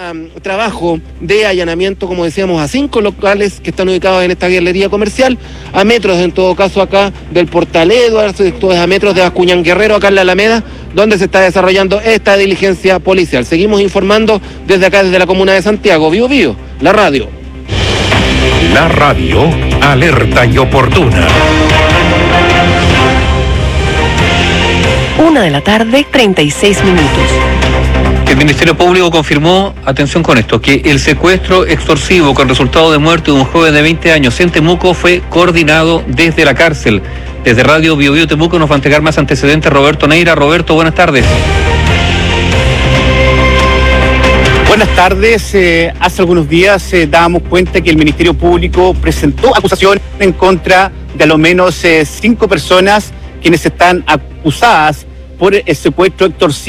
Trabajo de allanamiento, como decíamos, a 5 locales que están ubicados en esta galería comercial, a metros en todo caso acá del Portal Edwards, esto es a metros de Bascuñán Guerrero, acá en la Alameda, donde se está desarrollando esta diligencia policial. Seguimos informando desde acá, desde la comuna de Santiago. Vivo Vivo, la radio. La radio, alerta y oportuna. 1:36 p.m. El Ministerio Público confirmó, atención con esto, que el secuestro extorsivo con resultado de muerte de un joven de 20 años en Temuco fue coordinado desde la cárcel. Desde Radio Bio Bio Temuco nos va a entregar más antecedentes Roberto Neira. Roberto, buenas tardes. Buenas tardes. Hace algunos días dábamos cuenta que el Ministerio Público presentó acusación en contra de a lo menos 5 personas quienes están acusadas por el secuestro extorsivo